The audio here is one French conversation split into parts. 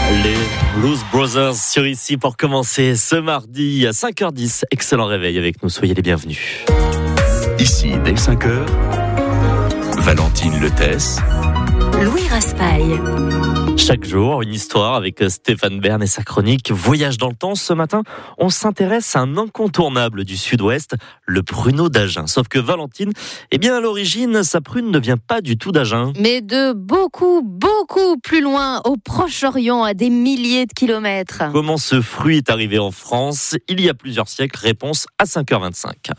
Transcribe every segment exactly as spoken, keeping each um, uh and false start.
Les Blues Brothers sur ici pour commencer ce mardi à cinq heures dix. Excellent réveil avec nous, soyez les bienvenus. Ici, dès cinq heures, Valentine Letès, Louis Raspail. Chaque jour, une histoire avec Stéphane Bern et sa chronique Voyage dans le temps. Ce matin, on s'intéresse à un incontournable du Sud-Ouest, le pruneau d'Agen. Sauf que Valentine, eh bien à l'origine, sa prune ne vient pas du tout d'Agen. Mais de beaucoup, beaucoup plus loin, au Proche-Orient, à des milliers de kilomètres. Comment ce fruit est arrivé en France il y a plusieurs siècles? Réponse à cinq heures vingt-cinq.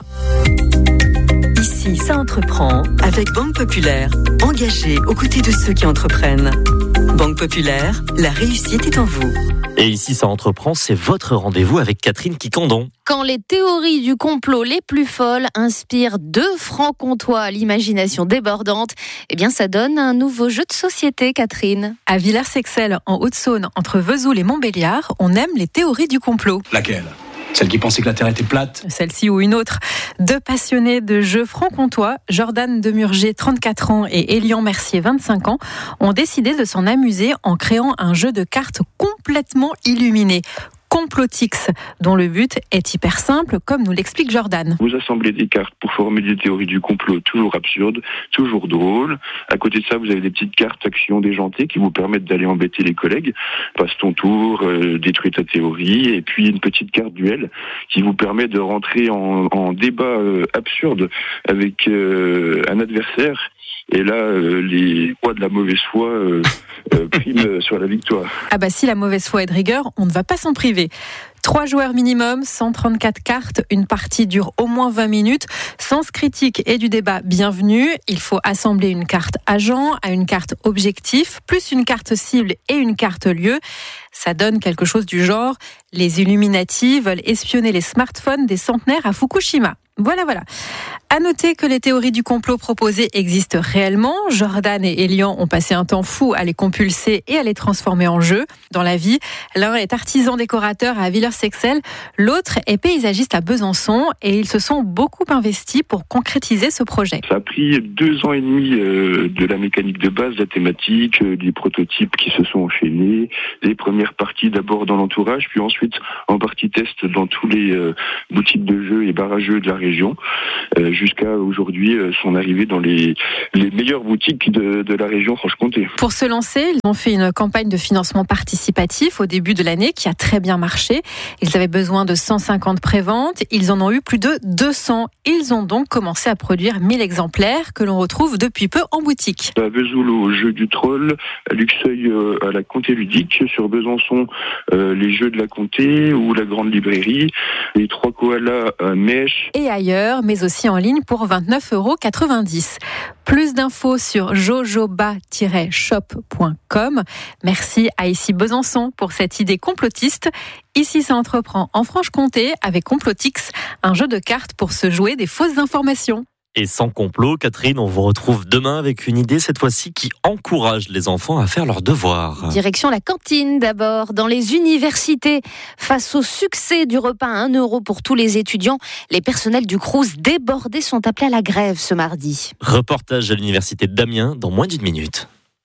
Ici, ça entreprend avec Banque Populaire, engagée aux côtés de ceux qui entreprennent. Banque Populaire, la réussite est en vous. Et ici, ça entreprend, c'est votre rendez-vous avec Catherine Quicandon. Quand les théories du complot les plus folles inspirent deux francs-comtois à l'imagination débordante, eh bien ça donne un nouveau jeu de société, Catherine. À Villers-Sexcel, en Haute-Saône, entre Vesoul et Montbéliard, on aime les théories du complot. Laquelle ? Celle qui pensait que la Terre était plate ? Celle-ci ou une autre. Deux passionnés de jeux franc-comtois, Jordan Demurger, trente-quatre ans, et Elian Mercier, vingt-cinq ans, ont décidé de s'en amuser en créant un jeu de cartes complètement illuminé. Complotix, dont le but est hyper simple, comme nous l'explique Jordan. Vous assemblez des cartes pour former des théories du complot toujours absurdes, toujours drôles. À côté de ça, vous avez des petites cartes actions déjantées qui vous permettent d'aller embêter les collègues. Passe ton tour, euh, détruis ta théorie. Et puis une petite carte duel qui vous permet de rentrer en, en débat euh, absurde avec euh, un adversaire. Et là, euh, les poids de la mauvaise foi euh, euh, priment sur la victoire. Ah bah si la mauvaise foi est de rigueur, on ne va pas s'en priver. Trois joueurs minimum, cent trente-quatre cartes, une partie dure au moins vingt minutes. Sens critique et du débat, bienvenue. Il faut assembler une carte agent à une carte objectif, plus une carte cible et une carte lieu. Ça donne quelque chose du genre « Les Illuminati veulent espionner les smartphones des centenaires à Fukushima ». Voilà, voilà. À noter que les théories du complot proposées existent réellement. Jordan et Elian ont passé un temps fou à les compulser et à les transformer en jeu. Dans la vie, l'un est artisan décorateur à Villers-Sexcel, l'autre est paysagiste à Besançon et ils se sont beaucoup investis pour concrétiser ce projet. Ça a pris deux ans et demi euh, de la mécanique de base, la thématique, euh, des prototypes qui se sont enchaînés, les premières parties d'abord dans l'entourage, puis ensuite en partie test dans tous les euh, boutiques de jeux et bar à jeux de la région, euh, jusqu'à aujourd'hui euh, son arrivée dans les, les meilleures boutiques de, de la région Franche-Comté. Pour se lancer, ils ont fait une campagne de financement participatif au début de l'année qui a très bien marché. Ils avaient besoin de cent cinquante préventes, ils en ont eu plus de deux cents. Ils ont donc commencé à produire mille exemplaires que l'on retrouve depuis peu en boutique. À Vesoul au jeu du troll, à Luxeuil euh, à la Comté ludique, sur Besançon euh, les jeux de la Comté ou la grande librairie, les trois koalas à Mèche. Et ailleurs, mais aussi en ligne pour vingt-neuf euros quatre-vingt-dix. Plus d'infos sur jojoba tiret shop point com. Merci à Ici Besançon pour cette idée complotiste. Ici, ça entreprend en Franche-Comté avec Complotix, un jeu de cartes pour se jouer des fausses informations. Et sans complot, Catherine, on vous retrouve demain avec une idée, cette fois-ci, qui encourage les enfants à faire leurs devoirs. Direction la cantine d'abord. Dans les universités, face au succès du repas à un euro pour tous les étudiants, les personnels du Crous débordés sont appelés à la grève ce mardi. Reportage à l'université d'Amiens dans moins d'une minute.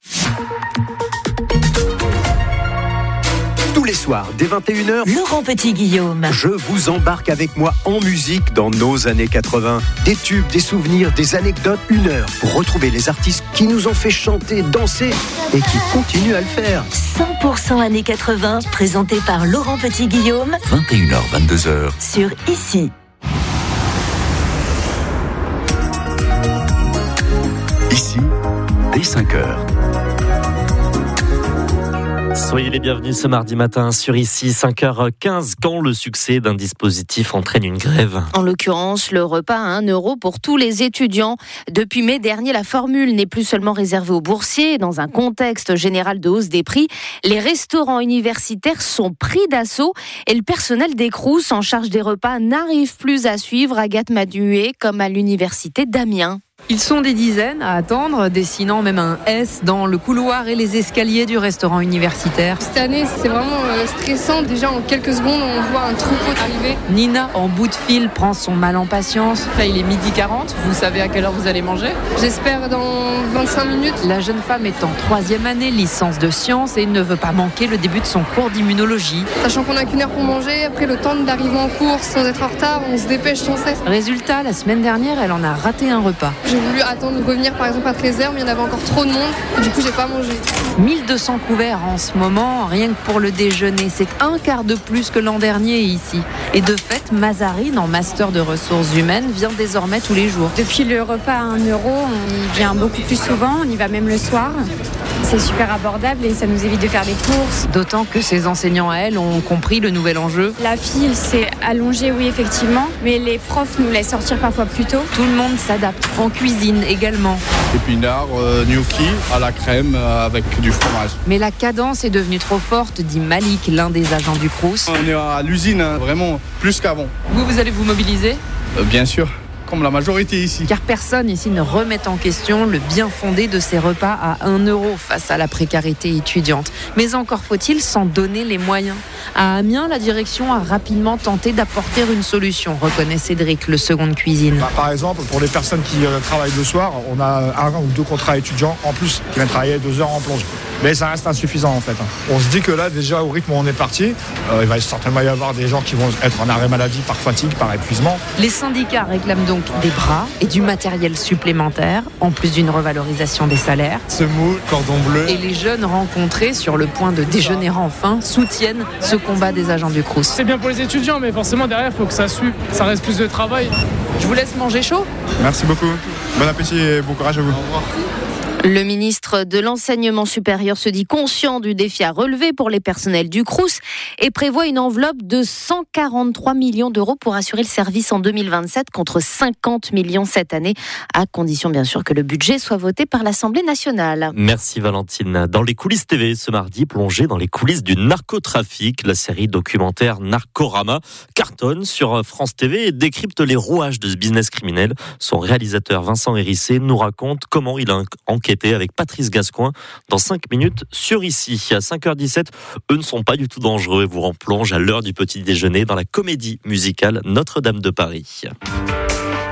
Tous les soirs, dès vingt et une heures, Laurent Petit-Guillaume. je vous embarque avec moi en musique dans nos années quatre-vingts. Des tubes, des souvenirs, des anecdotes, une heure pour retrouver les artistes qui nous ont fait chanter, danser et qui continuent à le faire. cent pour cent années quatre-vingts, présenté par Laurent Petit-Guillaume vingt et une heures vingt-deux heures. sur Ici. Ici, dès cinq heures. Soyez les bienvenus ce mardi matin sur Ici, cinq heures quinze, quand le succès d'un dispositif entraîne une grève. En l'occurrence, le repas à un euro pour tous les étudiants. Depuis mai dernier, la formule n'est plus seulement réservée aux boursiers. Dans un contexte général de hausse des prix, les restaurants universitaires sont pris d'assaut et le personnel des Crous en charge des repas n'arrive plus à suivre. Agathe Maduet, comme à l'université d'Amiens. Ils sont des dizaines à attendre, dessinant même un S dans le couloir et les escaliers du restaurant universitaire. Cette année, c'est vraiment stressant. Déjà, en quelques secondes, on voit un troupeau arriver. Nina, en bout de fil, prend son mal en patience. Là, il est midi quarante. Vous savez à quelle heure vous allez manger ? J'espère dans vingt-cinq minutes. La jeune femme est en troisième année, licence de sciences, et ne veut pas manquer le début de son cours d'immunologie. Sachant qu'on n'a qu'une heure pour manger, après le temps d'arriver en cours sans être en retard, on se dépêche sans cesse. Résultat, la semaine dernière, elle en a raté un repas. J'ai voulu attendre de revenir par exemple à treize heures, mais il y en avait encore trop de monde, et du coup j'ai pas mangé. mille deux cents couverts en ce moment, rien que pour le déjeuner. C'est un quart de plus que l'an dernier ici. Et de fait, Mazarine, en master de ressources humaines, vient désormais tous les jours. Depuis le repas à un euro, on y vient beaucoup plus souvent, on y va même le soir. C'est super abordable et ça nous évite de faire des courses. D'autant que ces enseignants à elle ont compris le nouvel enjeu. La file s'est allongée, oui, effectivement, mais les profs nous laissent sortir parfois plus tôt. Tout le monde s'adapte, en cuisine également. Épinards, euh, gnocchi à la crème euh, avec du fromage. Mais la cadence est devenue trop forte, dit Malik, l'un des agents du Crous. On est à l'usine, hein, vraiment plus qu'avant. Vous, vous allez vous mobiliser ? euh, Bien sûr. Comme la majorité ici. Car personne ici ne remet en question le bien fondé de ces repas à un euro face à la précarité étudiante. Mais encore faut-il s'en donner les moyens. À Amiens, la direction a rapidement tenté d'apporter une solution, reconnaît Cédric, le second de cuisine. Bah, par exemple, pour les personnes qui euh, travaillent le soir, on a un ou deux contrats étudiants en plus qui viennent travailler deux heures en plonge. Mais ça reste insuffisant en fait. On se dit que là, déjà au rythme où on est parti, euh, il va certainement y avoir des gens qui vont être en arrêt maladie par fatigue, par épuisement. Les syndicats réclament donc des bras et du matériel supplémentaire, en plus d'une revalorisation des salaires. Semoule, cordon bleu. Et les jeunes rencontrés sur le point de déjeuner enfin soutiennent ce combat des agents du Crous. C'est bien pour les étudiants, mais forcément derrière, il faut que ça suive. Ça reste plus de travail. Je vous laisse manger chaud. Merci beaucoup. Bon appétit et bon courage à vous. Au revoir. Le ministre de l'Enseignement supérieur se dit conscient du défi à relever pour les personnels du Crous et prévoit une enveloppe de cent quarante-trois millions d'euros pour assurer le service en deux mille vingt-sept contre cinquante millions cette année, à condition bien sûr que le budget soit voté par l'Assemblée nationale. Merci Valentine. Dans les coulisses T V ce mardi, plongée dans les coulisses du narcotrafic, la série documentaire Narcorama cartonne sur France T V et décrypte les rouages de ce business criminel. Son réalisateur Vincent Hérissé nous raconte comment il a enquêté avec Patrice Gascoigne dans cinq minutes sur Ici. À cinq heures dix-sept, eux ne sont pas du tout dangereux et vous replongent à l'heure du petit déjeuner dans la comédie musicale Notre-Dame de Paris.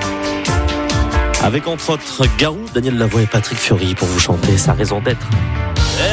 Avec entre autres Garou, Daniel Lavoie et Patrick Fiori pour vous chanter Sa raison d'être.